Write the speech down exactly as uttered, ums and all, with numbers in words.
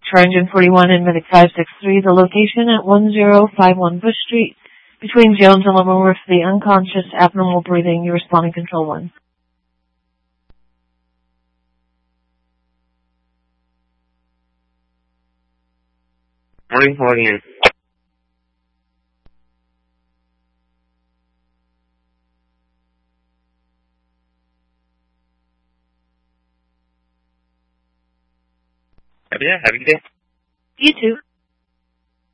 for engine forty-one in Medic five six three, the location at one zero five one Bush Street, between Jones and Leavenworth, the unconscious abnormal breathing. You're responding control one. Morning, calling in. Yeah, have a good day. You too.